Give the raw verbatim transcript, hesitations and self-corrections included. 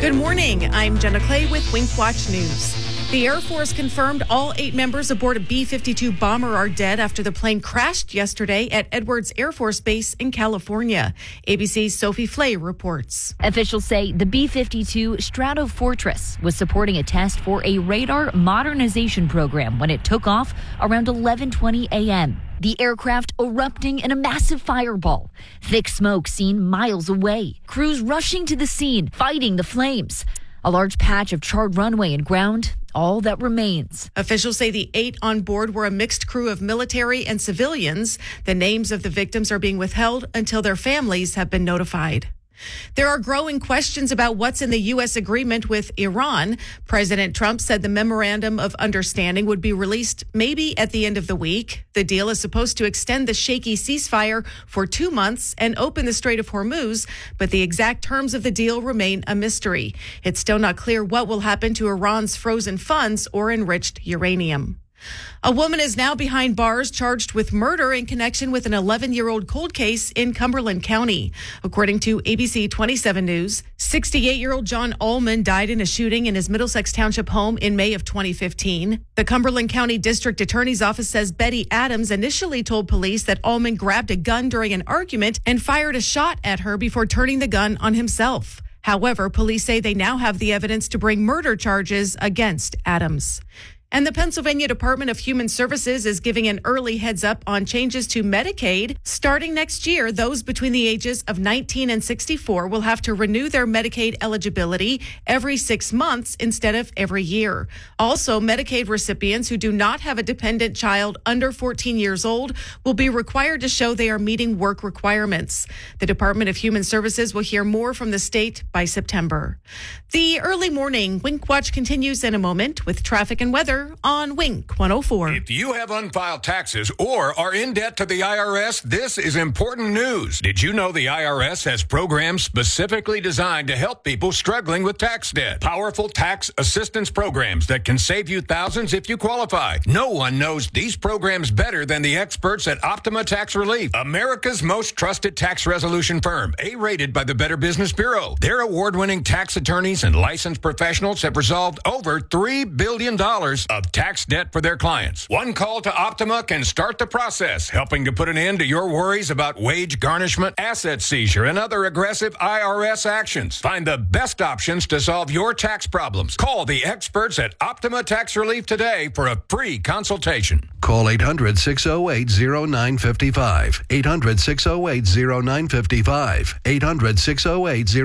Good morning. I'm Jenna Clay with Wink Watch News. The Air Force confirmed all eight members aboard a B fifty-two bomber are dead after the plane crashed yesterday at Edwards Air Force Base in California. A B C's Sophie Flay reports. Officials say the B fifty-two Stratofortress was supporting a test for a radar modernization program when it took off around eleven twenty a.m. The aircraft erupting in a massive fireball. Thick smoke seen miles away. Crews rushing to the scene, fighting the flames. A large patch of charred runway and ground, all that remains. Officials say the eight on board were a mixed crew of military and civilians. The names of the victims are being withheld until their families have been notified. There are growing questions about what's in the U S agreement with Iran. President Trump said the memorandum of understanding would be released maybe at the end of the week. The deal is supposed to extend the shaky ceasefire for two months and open the Strait of Hormuz, but the exact terms of the deal remain a mystery. It's still not clear what will happen to Iran's frozen funds or enriched uranium. A woman is now behind bars charged with murder in connection with an eleven-year-old cold case in Cumberland County. According to A B C twenty-seven News, sixty-eight-year-old John Ullman died in a shooting in his Middlesex Township home in May of twenty fifteen. The Cumberland County District Attorney's Office says Betty Adams initially told police that Ullman grabbed a gun during an argument and fired a shot at her before turning the gun on himself. However, police say they now have the evidence to bring murder charges against Adams. And the Pennsylvania Department of Human Services is giving an early heads up on changes to Medicaid. Starting next year, those between the ages of nineteen and sixty-four will have to renew their Medicaid eligibility every six months instead of every year. Also, Medicaid recipients who do not have a dependent child under fourteen years old will be required to show they are meeting work requirements. The Department of Human Services will hear more from the state by September. The early morning Wink Watch continues in a moment with traffic and weather on Wink one oh four. If you have unfiled taxes or are in debt to the I R S, this is important news. Did you know the I R S has programs specifically designed to help people struggling with tax debt? Powerful tax assistance programs that can save you thousands if you qualify. No one knows these programs better than the experts at Optima Tax Relief, America's most trusted tax resolution firm, A-rated by the Better Business Bureau. Their award-winning tax attorneys and licensed professionals have resolved over three billion dollars of tax debt for their clients. One call to Optima can start the process, helping to put an end to your worries about wage garnishment, asset seizure, and other aggressive I R S actions. Find the best options to solve your tax problems. Call the experts at Optima Tax Relief today for a free consultation. Call eight hundred, six oh eight, oh nine five five. eight hundred, six oh eight, oh nine five five. eight hundred, six oh eight,